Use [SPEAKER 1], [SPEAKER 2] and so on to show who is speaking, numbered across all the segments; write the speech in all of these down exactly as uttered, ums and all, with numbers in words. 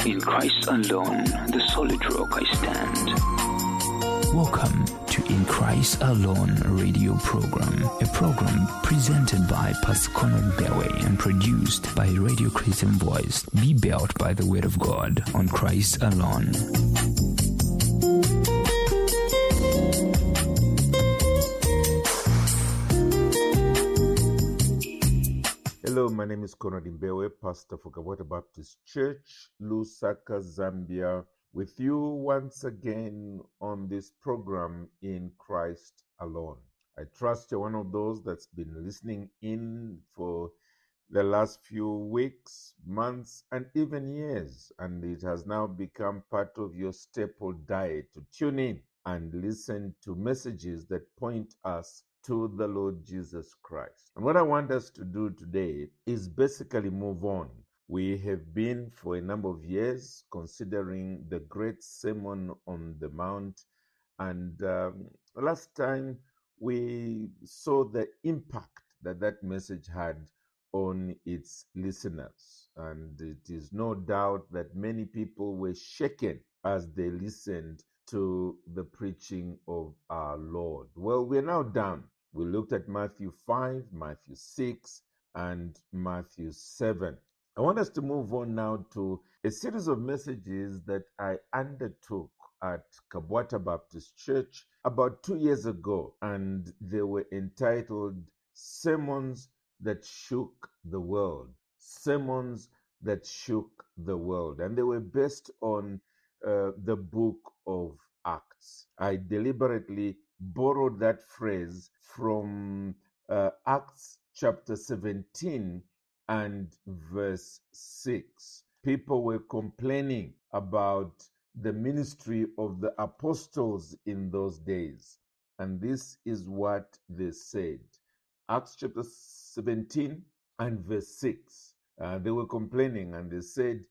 [SPEAKER 1] In Christ alone, the solid rock I stand. Welcome to In Christ Alone radio program, a program presented by Pastor Conrad Mbewe and produced by Radio Christian Voice. Be built by the Word of God on Christ alone.
[SPEAKER 2] Hello, my name is Conrad Mbewe, pastor for Kabwata Baptist Church, Lusaka, Zambia, with you once again on this program In Christ Alone. I trust you're one of those that's been listening in for the last few weeks, months, and even years, and it has now become part of your staple diet to tune in and listen to messages that point us to the Lord Jesus Christ. And what I want us to do today is basically move on. We have been for a number of years considering the great Sermon on the Mount, and um, last time we saw the impact that that message had on its listeners, and it is no doubt that many people were shaken as they listened to the preaching of our Lord. Well, we're now done. We looked at Matthew five, Matthew six, and Matthew seven. I want us to move on now to a series of messages that I undertook at Kabwata Baptist Church about two years ago, and they were entitled Sermons That Shook the World. Sermons That Shook the World. And they were based on uh, the book of Acts. I deliberately borrowed that phrase from uh, Acts chapter seventeen and verse six. People were complaining about the ministry of the apostles in those days. And this is what they said. Acts chapter seventeen and verse six. Uh, they were complaining and they said,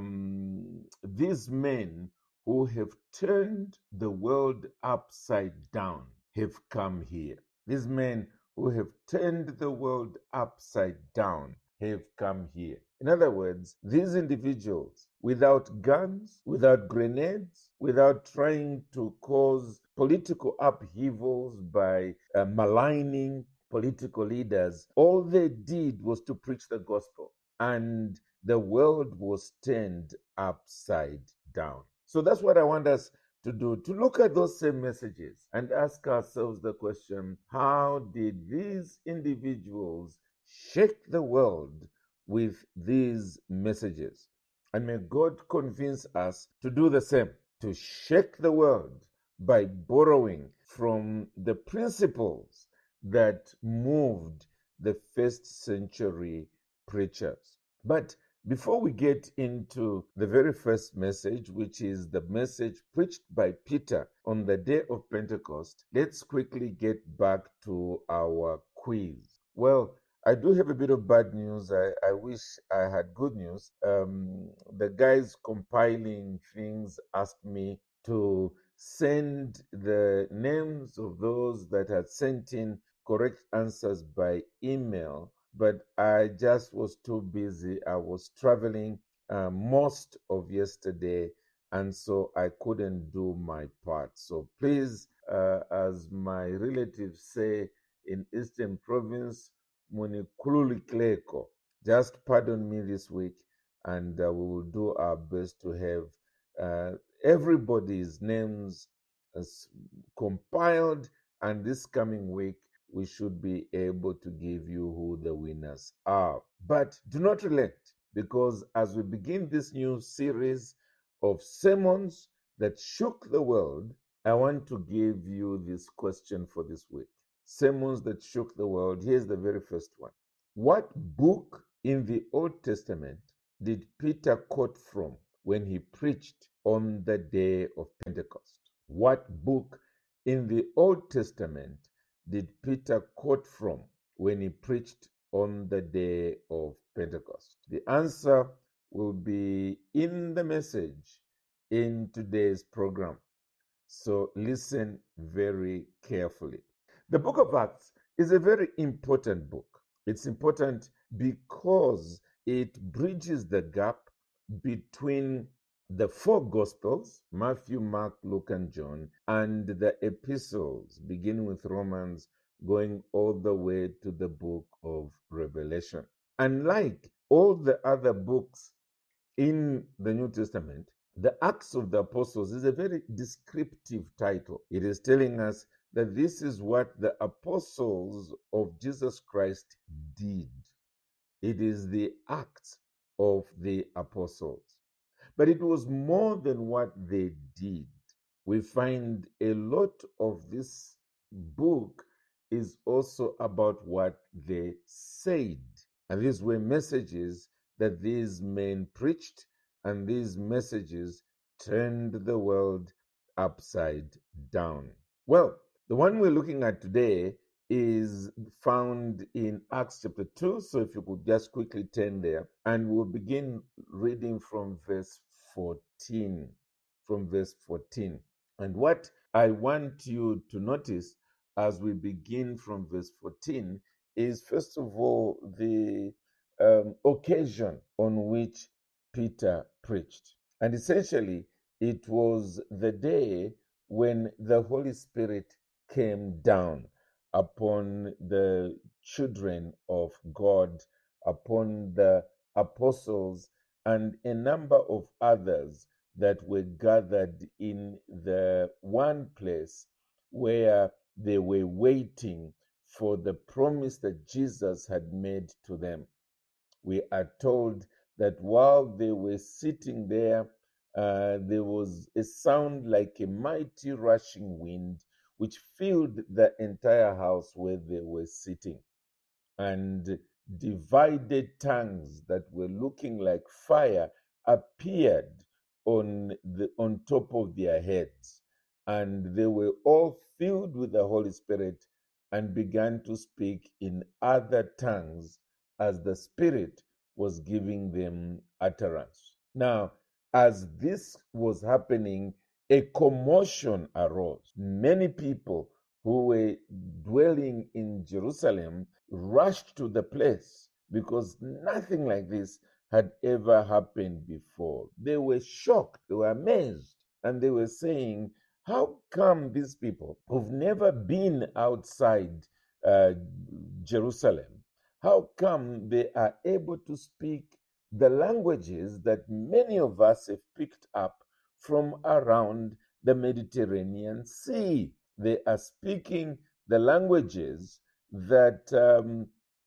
[SPEAKER 2] um, these men who have turned the world upside down have come here. These men who have turned the world upside down have come here. In other words, these individuals, without guns, without grenades, without trying to cause political upheavals by uh, maligning political leaders, all they did was to preach the gospel, and the world was turned upside down. So that's what I want us to do, to look at those same messages and ask ourselves the question, how did these individuals shake the world with these messages? And may God convince us to do the same, to shake the world by borrowing from the principles that moved the first century preachers. But before we get into the very first message, which is the message preached by Peter on the day of Pentecost, let's quickly get back to our quiz. Well, I do have a bit of bad news. I, I wish I had good news. Um, the guys compiling things asked me to send the names of those that had sent in correct answers by email, but I just was too busy. I was traveling uh, most of yesterday, and so I couldn't do my part. So please, uh, as my relatives say in Eastern Province, Munikululi Kleko, just pardon me this week, and uh, we will do our best to have uh, everybody's names uh, compiled, and this coming week we should be able to give you who the winners are. But do not relent, because as we begin this new series of sermons that shook the world, I want to give you this question for this week. Sermons that shook the world. Here's the very first one. What book in the Old Testament did Peter quote from when he preached on the day of Pentecost? What book in the Old Testament did Peter quote from when he preached on the day of Pentecost? The answer will be in the message in today's program. So listen very carefully. The book of Acts is a very important book. It's important because it bridges the gap between the four Gospels, Matthew, Mark, Luke, and John, and the epistles, beginning with Romans, going all the way to the book of Revelation. Unlike all the other books in the New Testament, the Acts of the Apostles is a very descriptive title. It is telling us that this is what the apostles of Jesus Christ did. It is the Acts of the Apostles. But it was more than what they did. We find a lot of this book is also about what they said. And these were messages that these men preached, and these messages turned the world upside down. Well, the one we're looking at today is found in Acts chapter two. So if you could just quickly turn there, and we'll begin reading from verse fourteen. From verse fourteen. And what I want you to notice as we begin from verse fourteen is, first of all, the um, occasion on which Peter preached. And essentially, it was the day when the Holy Spirit came down upon the children of God, upon the apostles, and a number of others that were gathered in the one place where they were waiting for the promise that Jesus had made to them. We are told that while they were sitting there, uh, there was a sound like a mighty rushing wind, which filled the entire house where they were sitting. And divided tongues that were looking like fire appeared on the on top of their heads. And they were all filled with the Holy Spirit and began to speak in other tongues as the Spirit was giving them utterance. Now, as this was happening, a commotion arose. Many people who were dwelling in Jerusalem rushed to the place because nothing like this had ever happened before. They were shocked, they were amazed, and they were saying, how come these people who've never been outside uh, Jerusalem, how come they are able to speak the languages that many of us have picked up from around the Mediterranean Sea? They are speaking the languages that um,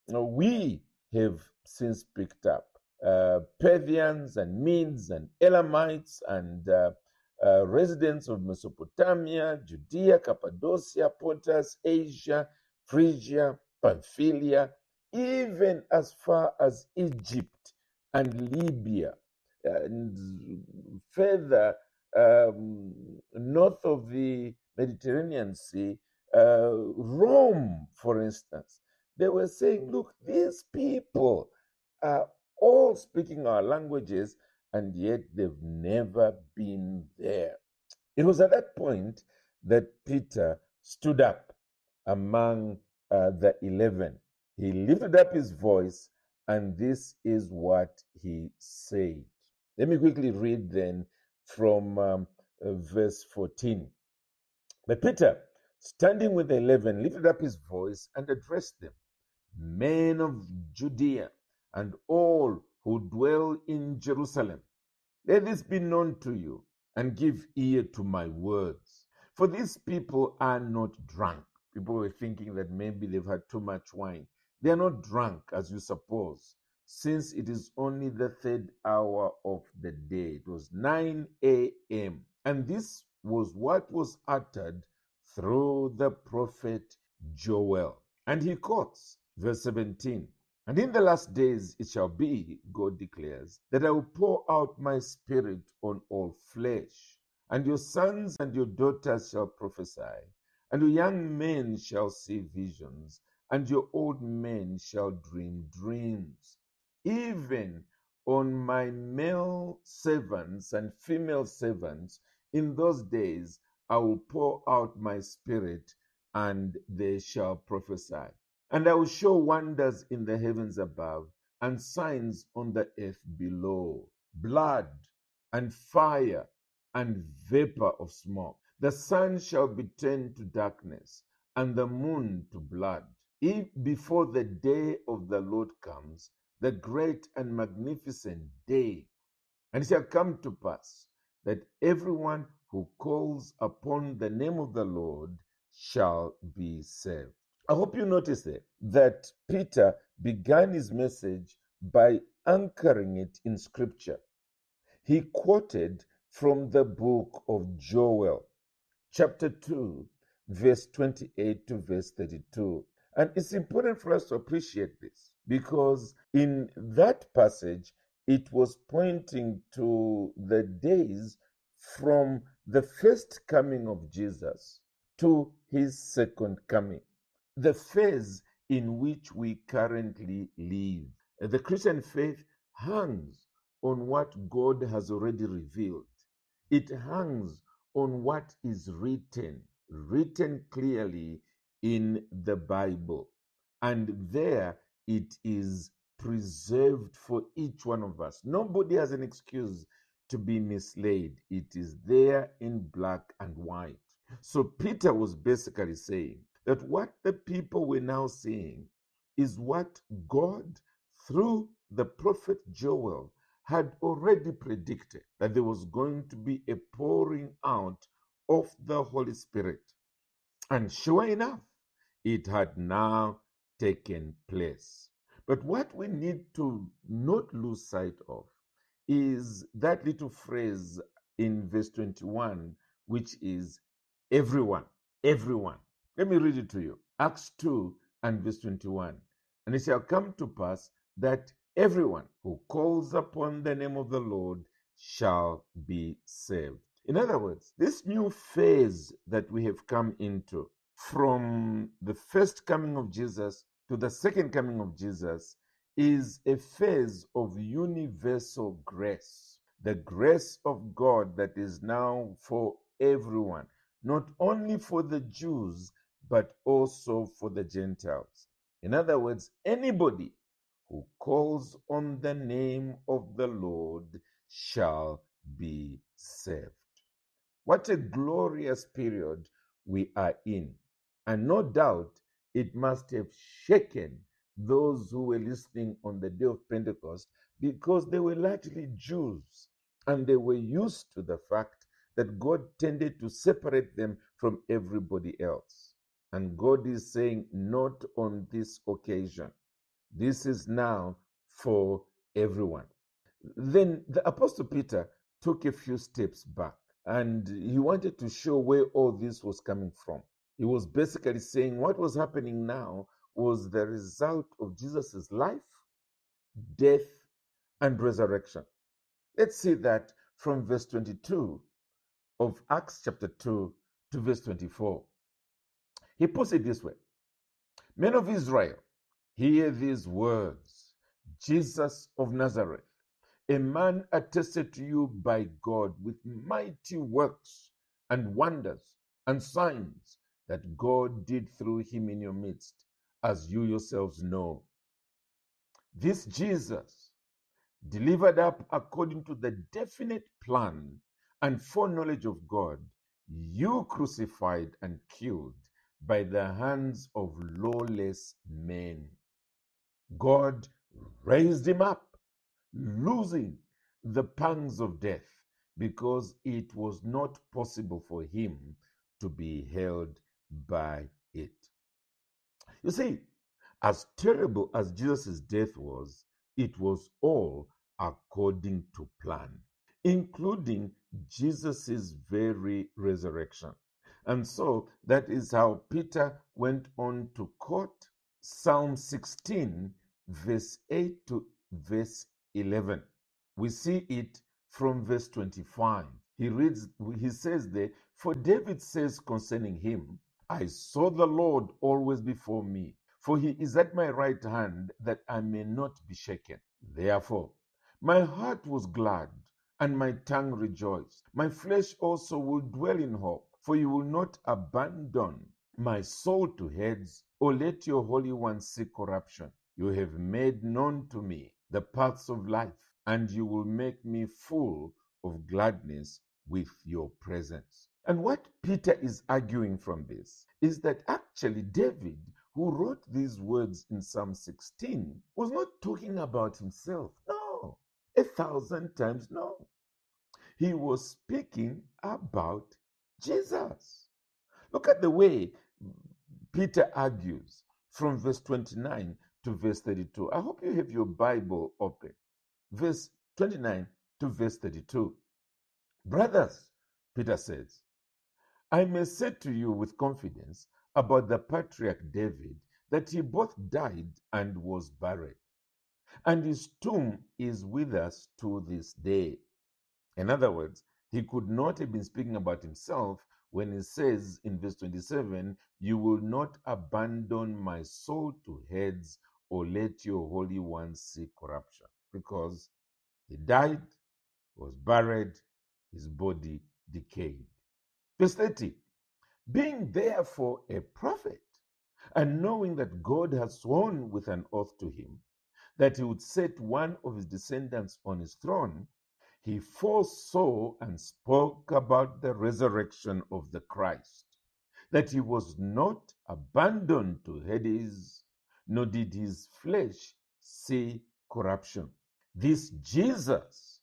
[SPEAKER 2] we have since picked up. Uh, Parthians and Medes and Elamites and uh, uh, residents of Mesopotamia, Judea, Cappadocia, Pontus, Asia, Phrygia, Pamphylia, even as far as Egypt and Libya, and further um, north of the Mediterranean Sea, uh, Rome, for instance. They were saying, look, these people are all speaking our languages, and yet they've never been there. It was at that point that Peter stood up among uh, the eleven. He lifted up his voice, and this is what he said. Let me quickly read then from um, uh, verse fourteen. But Peter, standing with the eleven, lifted up his voice and addressed them. Men of Judea and all who dwell in Jerusalem, let this be known to you, and give ear to my words. For these people are not drunk. People were thinking that maybe they've had too much wine. They are not drunk, as you suppose, since it is only the third hour of the day. It was nine a.m. And this was what was uttered through the prophet Joel. And he quotes verse seventeen. And in the last days it shall be, God declares, that I will pour out my spirit on all flesh, and your sons and your daughters shall prophesy, and your young men shall see visions, and your old men shall dream dreams. Even on my male servants and female servants in those days I will pour out my spirit, and they shall prophesy. And I will show wonders in the heavens above, and signs on the earth below, blood and fire and vapor of smoke. The sun shall be turned to darkness, and the moon to blood, if before the day of the Lord comes, the great and magnificent day. And it shall come to pass that everyone who calls upon the name of the Lord shall be saved. I hope you notice there that Peter began his message by anchoring it in Scripture. He quoted from the book of Joel, chapter two, verse twenty-eight to verse thirty-two. And it's important for us to appreciate this because in that passage, it was pointing to the days from the first coming of Jesus to his second coming, the phase in which we currently live. The Christian faith hangs on what God has already revealed. It hangs on what is written, written clearly in the Bible. And there it is preserved for each one of us. Nobody has an excuse to be misled. It is there in black and white. So Peter was basically saying that what the people were now seeing is what God, through the prophet Joel, had already predicted, that there was going to be a pouring out of the Holy Spirit. And sure enough, it had now taken place. But what we need to not lose sight of is that little phrase in verse twenty-one, which is everyone, everyone. Let me read it to you. Acts two and verse twenty-one. And it shall come to pass that everyone who calls upon the name of the Lord shall be saved. In other words, this new phase that we have come into, from the first coming of Jesus to the second coming of Jesus, is a phase of universal grace. The grace of God that is now for everyone, not only for the Jews, but also for the Gentiles. In other words, anybody who calls on the name of the Lord shall be saved. What a glorious period we are in. And no doubt it must have shaken those who were listening on the day of Pentecost, because they were largely Jews and they were used to the fact that God tended to separate them from everybody else. And God is saying, not on this occasion. This is now for everyone. Then the Apostle Peter took a few steps back and he wanted to show where all this was coming from. He was basically saying what was happening now was the result of Jesus' life, death, and resurrection. Let's see that from verse twenty-two of Acts chapter two to verse twenty-four. He puts it this way: Men of Israel, hear these words. Jesus of Nazareth, a man attested to you by God with mighty works and wonders and signs that God did through him in your midst, as you yourselves know. This Jesus, delivered up according to the definite plan and foreknowledge of God, you crucified and killed by the hands of lawless men. God raised him up, losing the pangs of death, because it was not possible for him to be held by it. You see, as terrible as Jesus' death was, it was all according to plan, including Jesus' very resurrection. And so that is how Peter went on to quote Psalm sixteen, verse eight to verse eleven. We see it from verse twenty-five. He reads, he says there, for David says concerning him, I saw the Lord always before me, for he is at my right hand, that I may not be shaken. Therefore, my heart was glad, and my tongue rejoiced. My flesh also will dwell in hope, for you will not abandon my soul to Hades, or let your Holy One see corruption. You have made known to me the paths of life, and you will make me full of gladness with your presence. And what Peter is arguing from this is that actually David, who wrote these words in Psalm sixteen, was not talking about himself. No, a thousand times no. He was speaking about Jesus. Look at the way Peter argues from verse twenty-nine to verse thirty-two. I hope you have your Bible open. Verse twenty-nine to verse thirty-two. Brothers, Peter says, I may say to you with confidence about the patriarch David that he both died and was buried, and his tomb is with us to this day. In other words, he could not have been speaking about himself when he says in verse twenty-seven, you will not abandon my soul to heads or let your Holy One see corruption, because he died, was buried, his body decayed. Verse thirty, being therefore a prophet, and knowing that God has sworn with an oath to him that he would set one of his descendants on his throne, he foresaw and spoke about the resurrection of the Christ, that he was not abandoned to Hades, nor did his flesh see corruption. This Jesus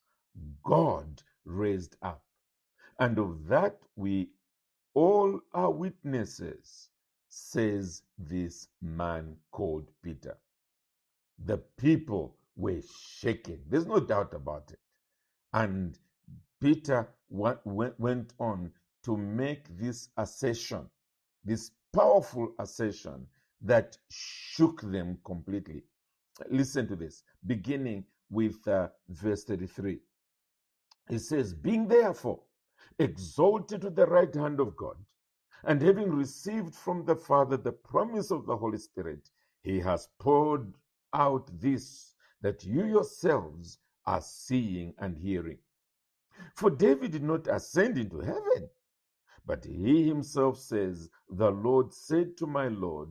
[SPEAKER 2] God raised up, and of that we all are witnesses, says this man called Peter. The people were shaken. There's no doubt about it. And Peter went on to make this assertion, this powerful assertion that shook them completely. Listen to this, beginning with uh, verse thirty-three. It says, being therefore exalted to the right hand of God, and having received from the Father the promise of the Holy Spirit, he has poured out this, that you yourselves are seeing and hearing. For David did not ascend into heaven, but he himself says, the Lord said to my Lord,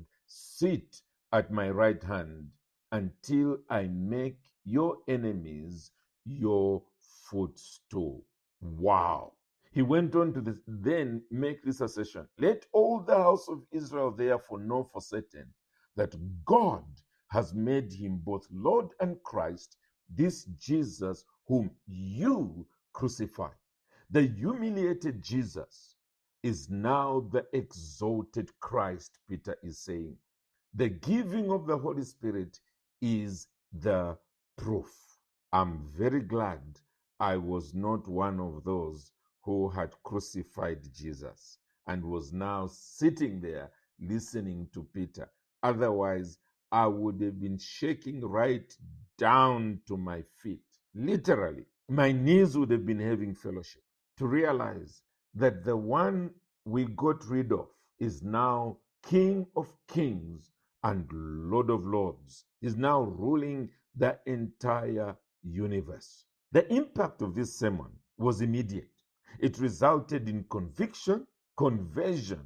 [SPEAKER 2] sit at my right hand until I make your enemies your footstool. Wow. He went on to this, then make this assertion. Let all the house of Israel therefore know for certain that God has made him both Lord and Christ, this Jesus whom you crucified. The humiliated Jesus is now the exalted Christ, Peter is saying. The giving of the Holy Spirit is the proof. I'm very glad I was not one of those who had crucified Jesus and was now sitting there listening to Peter. Otherwise, I would have been shaking right down to my feet. Literally, my knees would have been having fellowship to realize that the one we got rid of is now King of Kings and Lord of Lords, is now ruling the entire universe. The impact of this sermon was immediate. It resulted in conviction, conversion,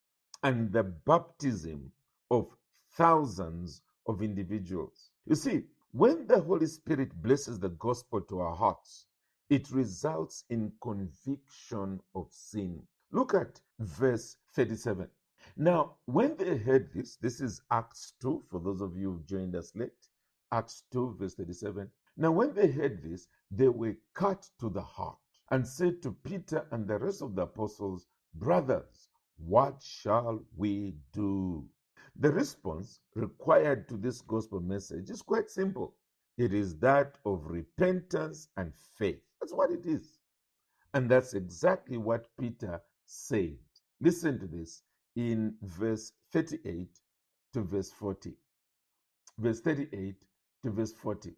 [SPEAKER 2] and the baptism of thousands of individuals. You see, when the Holy Spirit blesses the gospel to our hearts, it results in conviction of sin. Look at verse thirty-seven. Now, when they heard this, this is Acts two, for those of you who joined us late, Acts two, verse thirty-seven. Now, when they heard this, they were cut to the heart and said to Peter and the rest of the apostles, brothers, what shall we do? The response required to this gospel message is quite simple. It is that of repentance and faith. That's what it is. And that's exactly what Peter said. Listen to this in verse thirty-eight to verse forty. Verse thirty-eight to verse forty.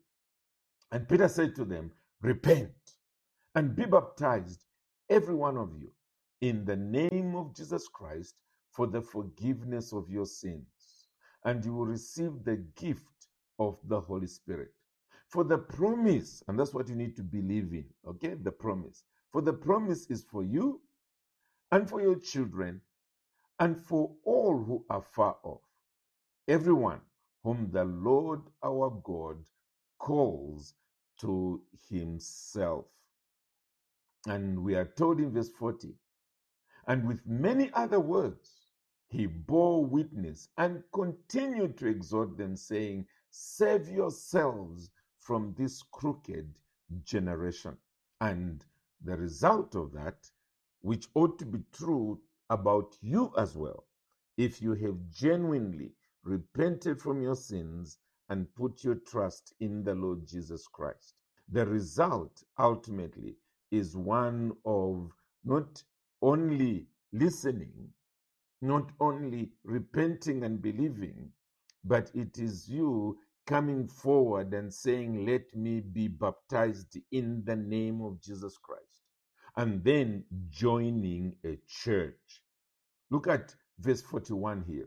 [SPEAKER 2] And Peter said to them, repent and be baptized, every one of you, in the name of Jesus Christ for the forgiveness of your sins, and you will receive the gift of the Holy Spirit. For the promise, and that's what you need to believe in, okay? The promise. For the promise is for you and for your children and for all who are far off, everyone whom the Lord our God calls to himself. And we are told in verse forty, and with many other words, he bore witness and continued to exhort them, saying, save yourselves from this crooked generation. And the result of that, which ought to be true about you as well, if you have genuinely repented from your sins and put your trust in the Lord Jesus Christ. The result ultimately is one of not only listening, not only repenting and believing, but it is you coming forward and saying, let me be baptized in the name of Jesus Christ, and then joining a church. Look at verse forty-one here.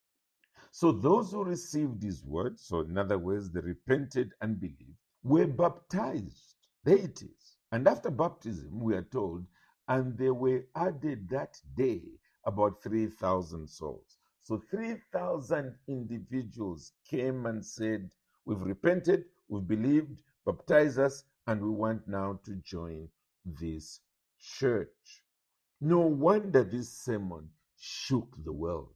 [SPEAKER 2] So those who received his word, so in other words, they repented and believed, were baptized. There it is. And after baptism, we are told, and they were added that day about three thousand souls. So three thousand individuals came and said, we've repented, we've believed, baptize us, and we want now to join this church. No wonder this sermon shook the world.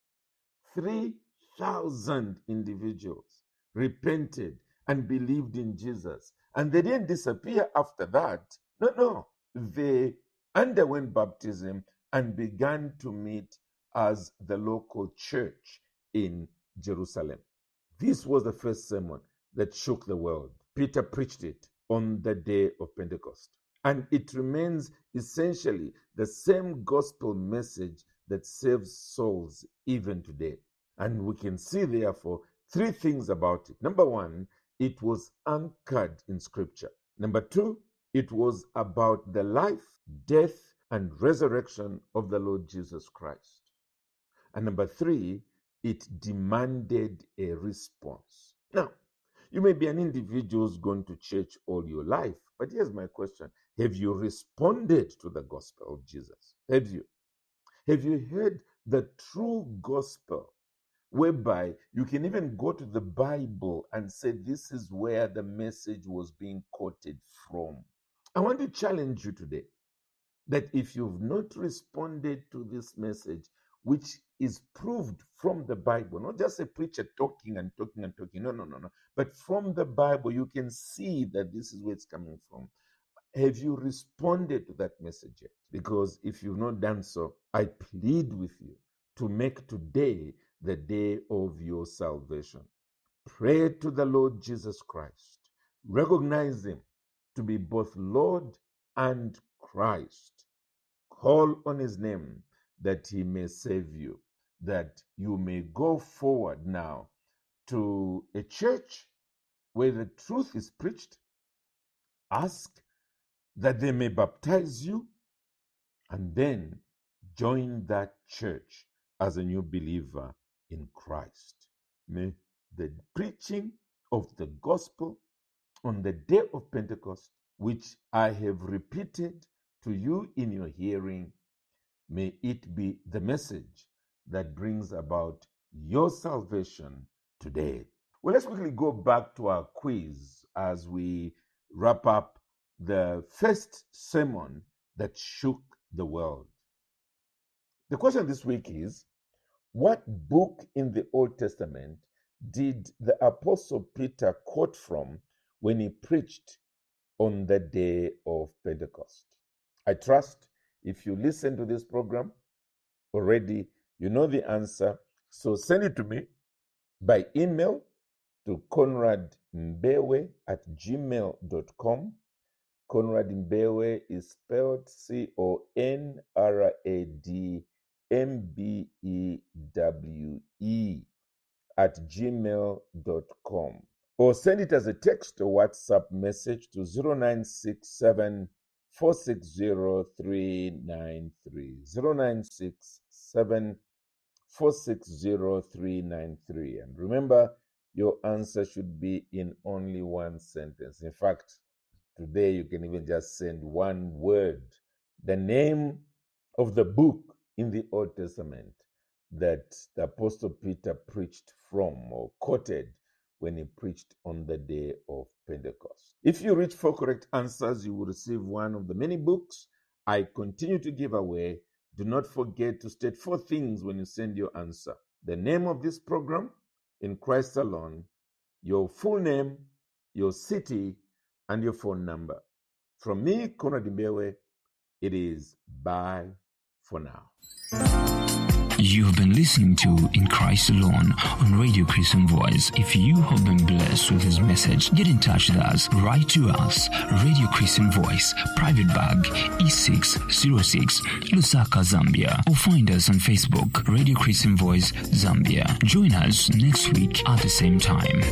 [SPEAKER 2] three thousand individuals repented and believed in Jesus. And they didn't disappear after that. No, no. They underwent baptism and began to meet as the local church in Jerusalem. This was the first sermon that shook the world. Peter preached it on the day of Pentecost. And it remains essentially the same gospel message that saves souls even today. And we can see, therefore, three things about it. Number one, it was anchored in Scripture. Number two, it was about the life, death, and resurrection of the Lord Jesus Christ. And number three, it demanded a response. Now, you may be an individual who's gone to church all your life, but here's my question. Have you responded to the gospel of Jesus? Have you? Have you heard the true gospel, whereby you can even go to the Bible and say, this is where the message was being quoted from? I want to challenge you today that if you've not responded to this message, which is proved from the Bible, not just a preacher talking and talking and talking, no, no, no, no, but from the Bible, you can see that this is where it's coming from. Have you responded to that message yet? Because if you've not done so, I plead with you to make today the day of your salvation. Pray to the Lord Jesus Christ. Recognize him to be both Lord and Christ. Call on his name that he may save you, that you may go forward now to a church where the truth is preached. Ask that they may baptize you, and then join that church as a new believer in Christ. May the preaching of the gospel on the day of Pentecost, which I have repeated to you in your hearing, may it be the message that brings about your salvation today. Well, let's quickly go back to our quiz as we wrap up the first sermon that shook the world. The question this week is, what book in the Old Testament did the Apostle Peter quote from when he preached on the day of Pentecost? I trust if you listen to this program already, you know the answer. So send it to me by email to conrad mbewe at gmail dot com. Conrad Mbewe is spelled C O N R A D M B E W E at gmail dot com. Or send it as a text or WhatsApp message to zero nine six seven, four six zero, three nine three. zero nine six seven, four six zero, three nine three. And remember, your answer should be in only one sentence. In fact, today you can even just send one word, the name of the book in the Old Testament that the Apostle Peter preached from or quoted when he preached on the day of Pentecost. If you reach four correct answers, you will receive one of the many books I continue to give away. Do not forget to state four things when you send your answer: the name of this program, In Christ Alone, your full name, your city, and your phone number. From me, Conrad Mbewe, it is bye for now.
[SPEAKER 1] You've been listening to In Christ Alone on Radio Christian Voice. If you have been blessed with this message, get in touch with us. Write to us, Radio Christian Voice, Private Bag, E six zero six, Lusaka, Zambia. Or find us on Facebook, Radio Christian Voice, Zambia. Join us next week at the same time.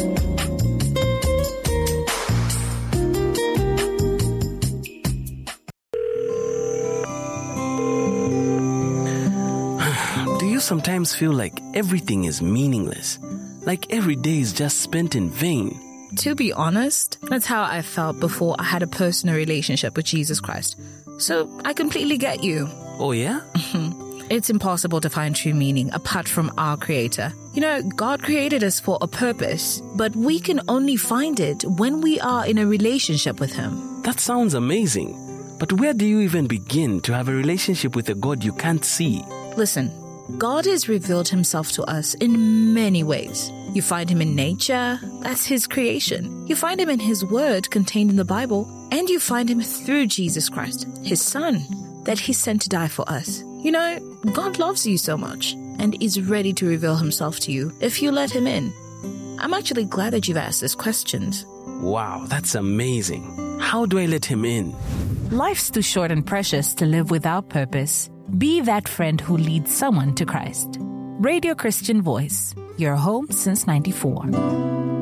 [SPEAKER 3] Sometimes feel like everything is meaningless, like every day is just spent in vain.
[SPEAKER 4] To be honest, that's how I felt before I had a personal relationship with Jesus Christ. So I completely get you.
[SPEAKER 3] Oh yeah?
[SPEAKER 4] It's impossible to find true meaning apart from our Creator. You know, God created us for a purpose, but we can only find it when we are in a relationship with Him.
[SPEAKER 3] That sounds amazing. But where do you even begin to have a relationship with a God you can't see?
[SPEAKER 4] Listen. God has revealed Himself to us in many ways. You find Him in nature, that's His creation. You find Him in His Word contained in the Bible, and you find Him through Jesus Christ, His Son, that He sent to die for us. You know, God loves you so much and is ready to reveal Himself to you if you let Him in. I'm actually glad that you've asked these questions.
[SPEAKER 3] Wow, that's amazing. How do I let Him in?
[SPEAKER 5] Life's too short and precious to live without purpose. Be that friend who leads someone to Christ. Radio Christian Voice, your home since ninety-four.